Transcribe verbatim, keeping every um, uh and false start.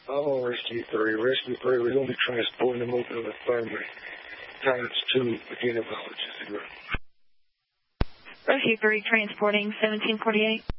I'm on Rescue three. Rescue three, we're going to be transporting them over to the infirmary. Times two, beginning of zero. Rescue three, transporting seventeen forty-eight.